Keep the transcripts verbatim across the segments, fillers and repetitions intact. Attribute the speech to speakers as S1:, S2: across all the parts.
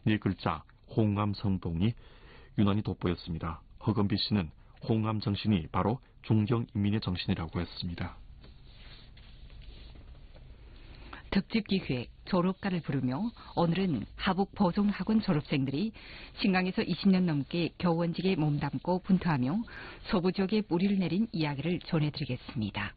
S1: 네 글자 홍암성동이 유난히 돋보였습니다. 허건비 씨는 홍암 정신이 바로 중경인민의 정신이라고 했습니다.
S2: 특집기획 졸업가를 부르며 오늘은 하북 보성학원 졸업생들이 신강에서 이십 년 넘게 교원직에 몸담고 분투하며 서부 지역에 뿌리를 내린 이야기를 전해드리겠습니다.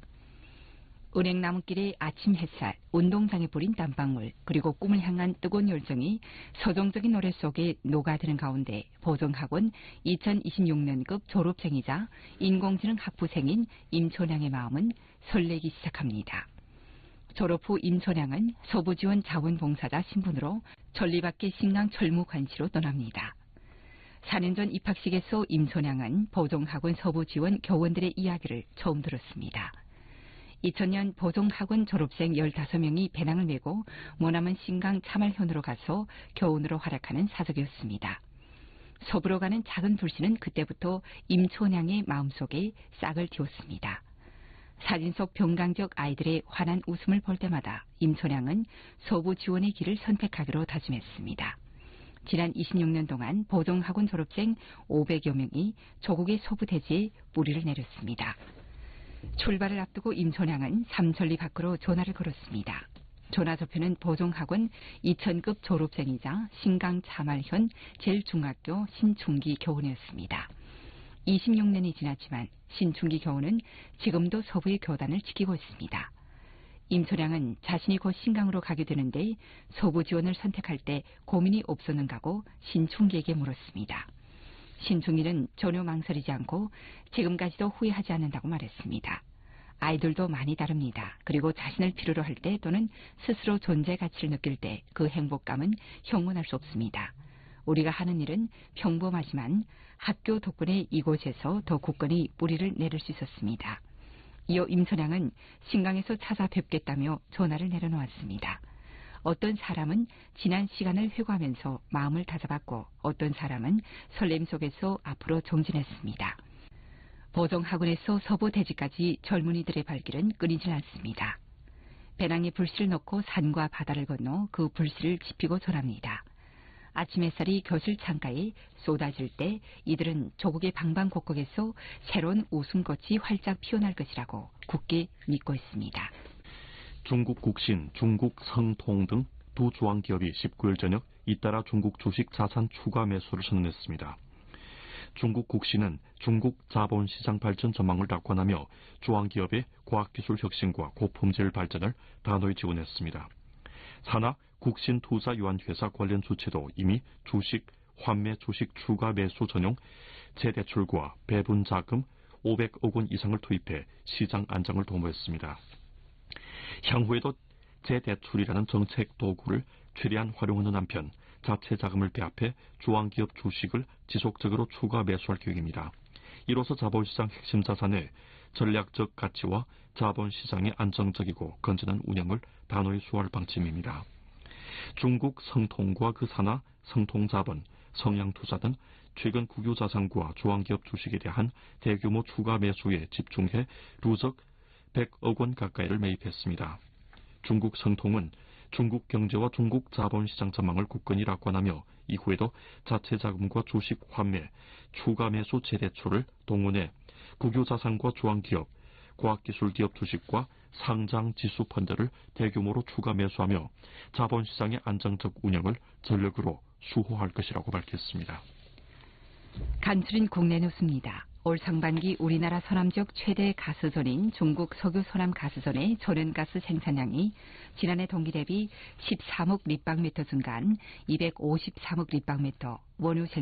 S2: 은행나무길의 아침 햇살, 운동장에 뿌린 땀방울, 그리고 꿈을 향한 뜨거운 열정이 서정적인 노래 속에 녹아드는 가운데 보성학원 이천이십육 년급 졸업생이자 인공지능 학부생인 임촌양의 마음은 설레기 시작합니다. 졸업 후 임촌양은 서부지원 자원봉사자 신분으로 천리밖의 신강 철무관시로 떠납니다. 사 년 전 입학식에서 임촌양은 보성학원 서부지원 교원들의 이야기를 처음 들었습니다. 이천 년 보성학원 졸업생 열다섯 명이 배낭을 메고 머나먼 신강 참알현으로 가서 교원으로 활약하는 사적이었습니다. 서부로 가는 작은 불씨는 그때부터 임촌양의 마음속에 싹을 틔웠습니다. 사진 속 병강적 아이들의 환한 웃음을 볼 때마다 임촌양은 서부 지원의 길을 선택하기로 다짐했습니다. 지난 이십육 년 동안 보성학원 졸업생 오백여 명이 조국의 서부 대지에 뿌리를 내렸습니다. 출발을 앞두고 임촌양은 삼천리 밖으로 전화를 걸었습니다. 전화좌표는 보성학원 이천급 졸업생이자 신강 참알현 제일중학교 신중기 교원이었습니다. 이십육 년이 지났지만 신중기 교원은 지금도 서부의 교단을 지키고 있습니다. 임촌양은 자신이 곧 신강으로 가게 되는데 서부 지원을 선택할 때 고민이 없었는가고 신중기에게 물었습니다. 신중기는 전혀 망설이지 않고 지금까지도 후회하지 않는다고 말했습니다. 아이들도 많이 다릅니다. 그리고 자신을 필요로 할 때 또는 스스로 존재 가치를 느낄 때 그 행복감은 형언할 수 없습니다. 우리가 하는 일은 평범하지만 학교 덕분에 이곳에서 더 굳건히 뿌리를 내릴 수 있었습니다. 이어 임촌양은 신강에서 찾아뵙겠다며 전화를 내려놓았습니다. 어떤 사람은 지난 시간을 회고하면서 마음을 다잡았고 어떤 사람은 설렘 속에서 앞으로 정진했습니다. 보성학원에서 서부 대지까지 젊은이들의 발길은 끊이질 않습니다. 배낭에 불씨를 넣고 산과 바다를 건너 그 불씨를 지피고 전합니다. 아침 햇살이 교실 창가에 쏟아질 때 이들은 조국의 방방곡곡에서 새로운 웃음꽃이 활짝 피어날 것이라고 굳게 믿고 있습니다.
S1: 중국 국신, 중국 성통 등 두 주황기업이 십구 일 저녁 잇따라 중국 주식 자산 추가 매수를 선언했습니다. 중국 국신은 중국 자본시장 발전 전망을 낙관하며 주황기업의 과학기술 혁신과 고품질 발전을 단호히 지원했습니다. 산하 국신투자유한회사 관련 주체도 이미 주식, 환매 주식 추가 매수 전용 재대출과 배분자금 오백억 원 이상을 투입해 시장 안정을 도모했습니다. 향후에도 재대출이라는 정책 도구를 최대한 활용하는 한편 자체 자금을 배합해 주황기업 주식을 지속적으로 추가 매수할 계획입니다. 이로써 자본시장 핵심 자산의 전략적 가치와 자본시장의 안정적이고 건전한 운영을 단호히 수호할 방침입니다. 중국 성통과 그 산하 성통자본, 성양투자 등 최근 국유자산과 주황기업 주식에 대한 대규모 추가 매수에 집중해 누적 백억 원 가까이를 매입했습니다. 중국 성통은 중국 경제와 중국 자본시장 전망을 굳건히 낙관하며 이후에도 자체 자금과 주식 환매, 추가 매수 재대출을 동원해 국유자산과 주황기업, 과학기술기업 주식과 상장 지수 펀드를 대규모로 추가 매수하며 자본시장의 안정적 운영을 전력으로 수호할 것이라고 밝혔습니다.
S2: 간추린 국내 뉴스입니다. 올 상반기 우리나라 서남지역 최대 가스전인 중국 석유 서남 가스전의 전연가스 생산량이 지난해 동기 대비 십삼억立方미터 증가한 이백오십삼억立方미터, 원유